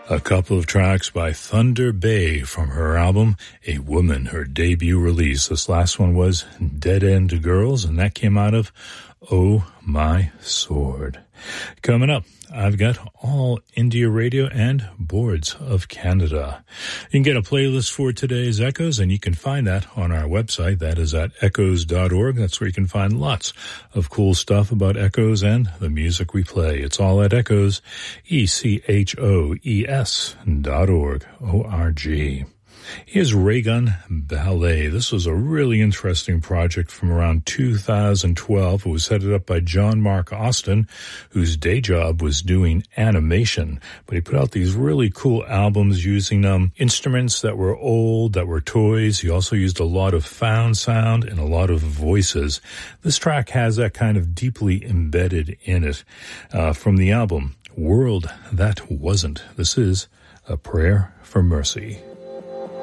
A couple of tracks by Thunder Bay from her album, A Woman, her debut release. This last one was Dead End Girls, and that came out of Oh My Sword. Coming up, I've got all India Radio and Boards of Canada. You can get a playlist for today's Echoes, and you can find that on our website. That is at echoes.org. That's where you can find lots of cool stuff about Echoes and the music we play. It's all at Echoes, ECHOES.org, O-R-G. Here's Raygun Ballet. This was a really interesting project from around 2012. It was headed up by John Mark Austin, whose day job was doing animation. But he put out these really cool albums using instruments that were old, that were toys. He also used a lot of found sound and a lot of voices. This track has that kind of deeply embedded in it. From the album, World That Wasn't. This is A Prayer for Mercy.